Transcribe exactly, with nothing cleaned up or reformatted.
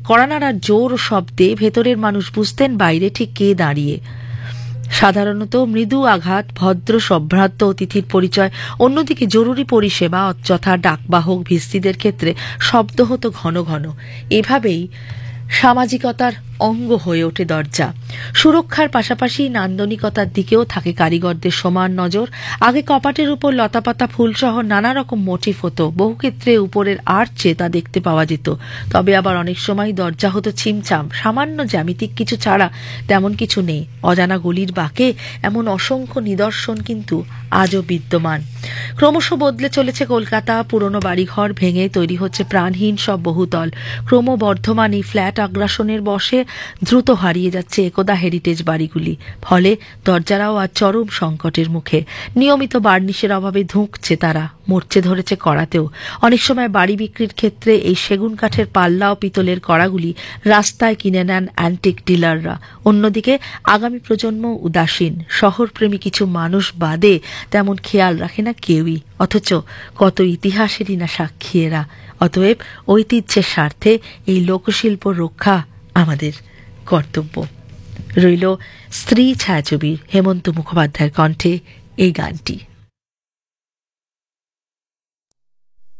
কড়ানাড়ার জোর শব্দে ভেতরের মানুষ বুঝতেন বাইরে ঠিক কে দাঁড়িয়ে। সাধারণত মৃদু আঘাত, ভদ্র সম্ভ্রান্ত অতিথির পরিচয়, অন্যদিকে জরুরি পরিষেবা যথা ডাকবাহক ভিস্তিদের ক্ষেত্রে শব্দ হতো ঘন ঘন। এভাবেই সামাজিকতার অঙ্গ হয়ে ওঠে দরজা। সুরক্ষার পাশাপাশি নান্দনিকতার দিকেও থাকে কারিগরদের সমান নজর। আগে কপাটের উপর লতাপাতা ফুলসহ নানা রকম মোটিভ হতো, বহু ক্ষেত্রে উপরের আর্চে তা দেখতে পাওয়া যেত। তবে আবার অনেক সময় দরজা হতো ছিমছাম, সামান্য জ্যামিতিক কিছু ছাড়া তেমন কিছু নেই। অজানা গলির বাঁকে এমন অসংখ্য নিদর্শন কিন্তু আজও বিদ্যমান। ক্রমশ বদলে চলেছে কলকাতা। পুরনো বাড়িঘর ভেঙে তৈরি হচ্ছে প্রাণহীন সব বহুতল। ক্রমবর্ধমান এই ফ্ল্যাট আগ্রাসনের বশে দ্রুত হারিয়ে যাচ্ছে একদা হেরিটেজ বাড়িগুলি। ফলে দরজারাও আজ চরম সংকটের মুখে। নিয়মিত বার্নিশের অভাবে ধুঁকছে তারা, মরচে ধরেছে কড়াতেও। অনেক সময় বাড়ি বিক্রির ক্ষেত্রে এই সেগুন কাঠের পাল্লা ও পিতলের কড়াগুলি রাস্তায় কিনে নেন অ্যান্টিক ডিলাররা। অন্যদিকে আগামী প্রজন্ম উদাসীন, শহরপ্রেমী কিছু মানুষ বাদে তেমন খেয়াল রাখে না কেউই। অথচ কত ইতিহাসেরই না সাক্ষী এরা। অতএব ঐতিহ্যের স্বার্থে এই লোকশিল্প রক্ষা আমাদের কর্তব্য। রইল স্ত্রী ছায়াছবির হেমন্ত মুখোপাধ্যায়ের কণ্ঠে এই গানটি।